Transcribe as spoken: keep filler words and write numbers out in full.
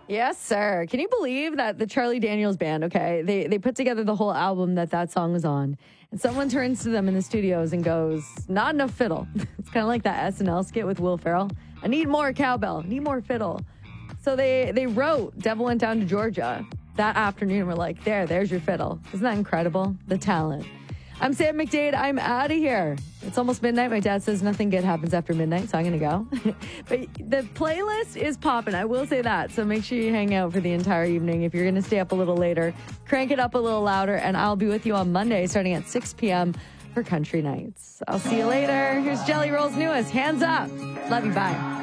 Yes, sir. Can you believe that the Charlie Daniels Band, okay, they, they put together the whole album that that song was on, and someone turns to them in the studios and goes, not enough fiddle. It's kind of like that S N L skit with Will Ferrell. I need more cowbell, need more fiddle. So they, they wrote Devil Went Down to Georgia that afternoon. We're like, there, there's your fiddle. Isn't that incredible? The talent. I'm Sam McDade. I'm out of here. It's almost midnight. My dad says nothing good happens after midnight, so I'm going to go. But the playlist is popping. I will say that. So make sure you hang out for the entire evening. If you're going to stay up a little later, crank it up a little louder, and I'll be with you on Monday starting at six p.m. for Country Nights. I'll see you later. Here's Jelly Roll's newest, Hands Up. Love you. Bye.